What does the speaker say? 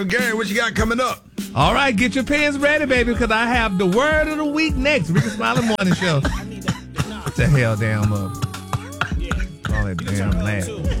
Gary, what you got coming up? All right, get your pens ready, baby, because I have the word of the week next. Ricky Smiley Morning Show. What the hell, damn up? All that damn laugh.